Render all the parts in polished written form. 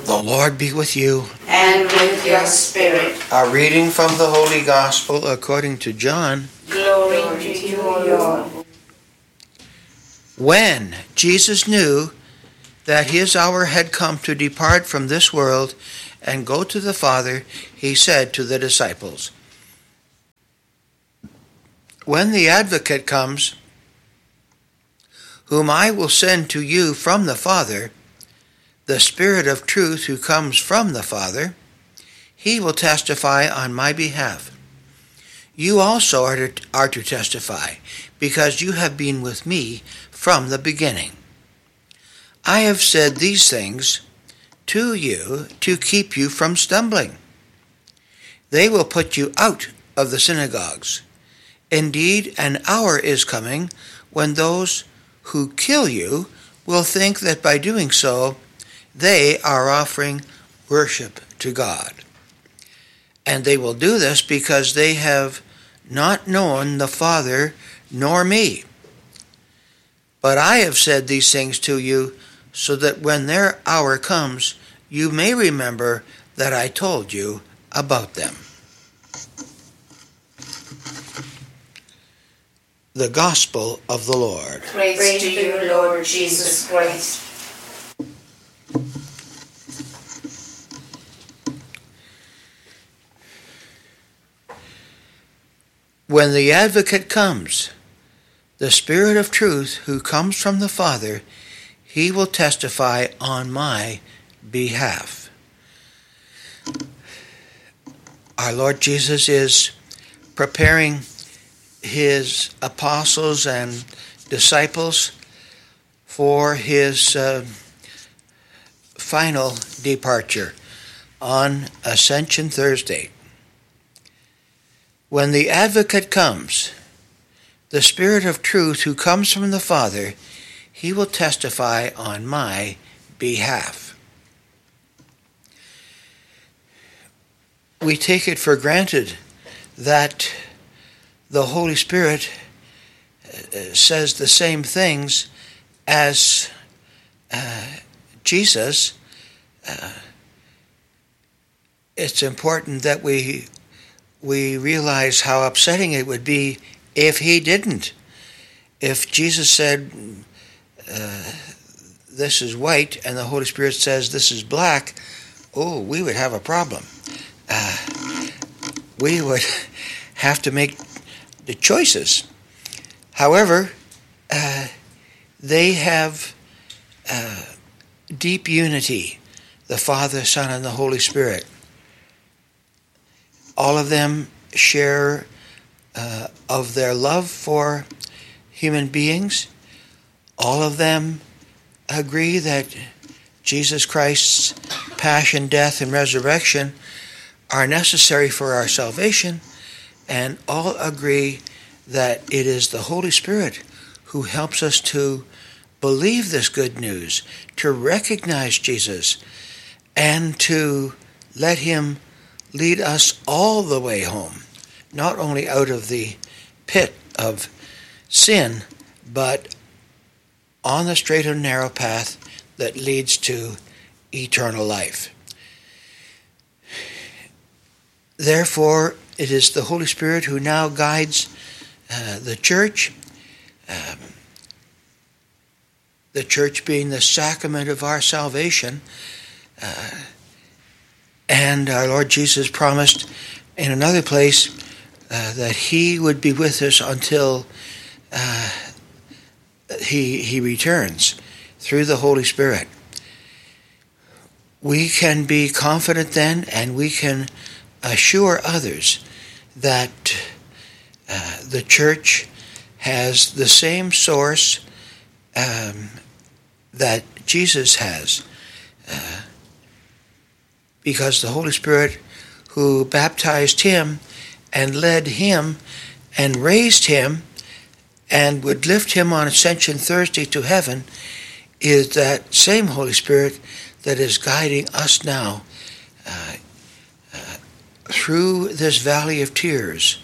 The Lord be with you. And with your spirit. A reading from the Holy Gospel according to John. Glory to you, O Lord. When Jesus knew that his hour had come to depart from this world and go to the Father, he said to the disciples, "When the Advocate comes, whom I will send to you from the Father, the Spirit of truth who comes from the Father, he will testify on my behalf. You also are to testify, because you have been with me from the beginning. I have said these things to you to keep you from stumbling. They will put you out of the synagogues. Indeed, an hour is coming when those who kill you will think that by doing so, they are offering worship to God. And they will do this because they have not known the Father nor me. But I have said these things to you so that when their hour comes, you may remember that I told you about them." The Gospel of the Lord. Praise to you, Lord Jesus Christ. When the Advocate comes, the Spirit of truth who comes from the Father, he will testify on my behalf. Our Lord Jesus is preparing his apostles and disciples for his final departure on Ascension Thursday. When the Advocate comes, the Spirit of truth who comes from the Father, he will testify on my behalf. We take it for granted that the Holy Spirit says the same things as Jesus. It's important that we realize how upsetting it would be if he didn't. If Jesus said, this is white, and the Holy Spirit says this is black, we would have a problem. We would have to make the choices. However, they have deep unity, the Father, Son, and the Holy Spirit. All of them share of their love for human beings. All of them agree that Jesus Christ's passion, death, and resurrection are necessary for our salvation, and all agree that it is the Holy Spirit who helps us to believe this good news, to recognize Jesus, and to let him lead us all the way home, not only out of the pit of sin, but on the straight and narrow path that leads to eternal life. Therefore, it is the Holy Spirit who now guides the church, the church being the sacrament of our salvation. And our Lord Jesus promised in another place that he would be with us until he returns through the Holy Spirit. We can be confident then, and we can assure others that the church has the same source that Jesus has, because the Holy Spirit who baptized him and led him and raised him and would lift him on Ascension Thursday to heaven is that same Holy Spirit that is guiding us now through this valley of tears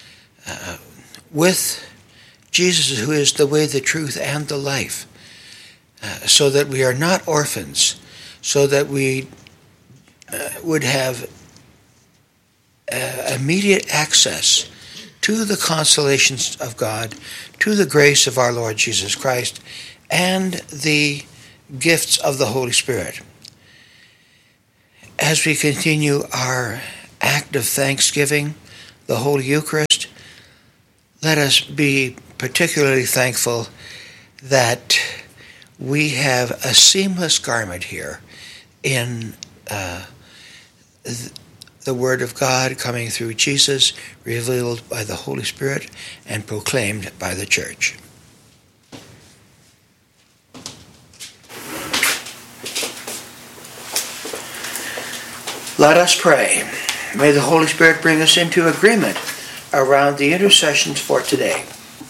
with Jesus, who is the way, the truth, and the life, so that we are not orphans, so that we would have immediate access to the consolations of God, to the grace of our Lord Jesus Christ, and the gifts of the Holy Spirit. As we continue our act of thanksgiving, the Holy Eucharist, let us be particularly thankful that we have a seamless garment here in the Word of God coming through Jesus, revealed by the Holy Spirit and proclaimed by the Church. Let us pray. May the Holy Spirit bring us into agreement around the intercessions for today.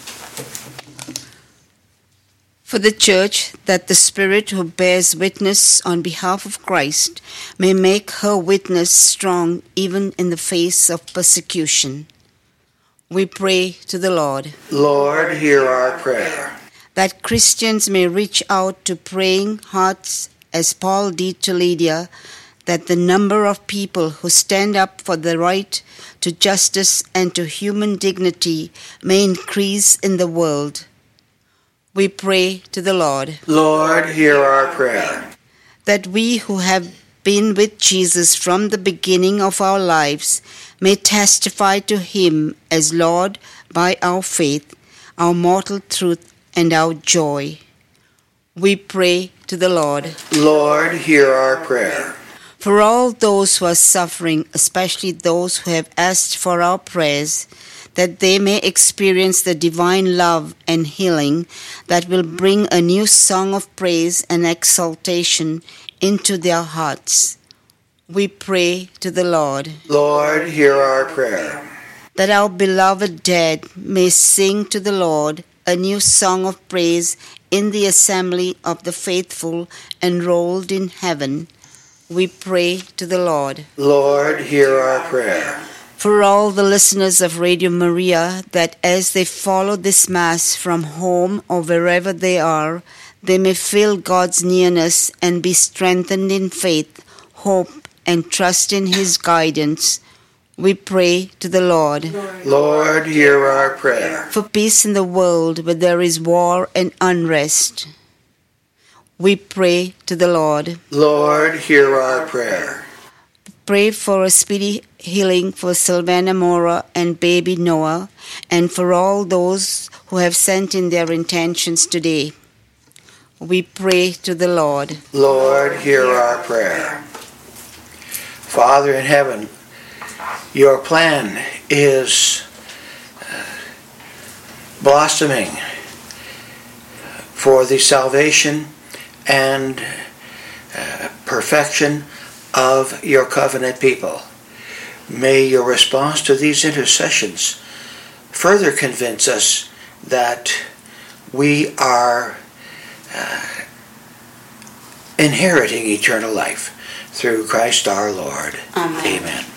For the Church, that the Spirit who bears witness on behalf of Christ may make her witness strong even in the face of persecution. We pray to the Lord. Lord, hear our prayer. That Christians may reach out to praying hearts as Paul did to Lydia, that the number of people who stand up for the right to justice and to human dignity may increase in the world. We pray to the Lord. Lord, hear our prayer. That we who have been with Jesus from the beginning of our lives may testify to him as Lord by our faith, our mortal truth, and our joy. We pray to the Lord. Lord, hear our prayer. For all those who are suffering, especially those who have asked for our prayers, that they may experience the divine love and healing that will bring a new song of praise and exaltation into their hearts. We pray to the Lord. Lord, hear our prayer. That our beloved dead may sing to the Lord a new song of praise in the assembly of the faithful enrolled in heaven. We pray to the Lord. Lord, hear our prayer. For all the listeners of Radio Maria, that as they follow this Mass from home or wherever they are, they may feel God's nearness and be strengthened in faith, hope, and trust in his guidance. We pray to the Lord. Lord, hear our prayer. For peace in the world where there is war and unrest. We pray to the Lord. Lord, hear our prayer. Pray for a speedy healing for Silvana Mora and baby Noah, and for all those who have sent in their intentions today. We pray to the Lord. Lord, hear our prayer. Father in heaven, your plan is blossoming for the salvation and perfection of your covenant people. May your response to these intercessions further convince us that we are inheriting eternal life through Christ our Lord. Amen. Amen.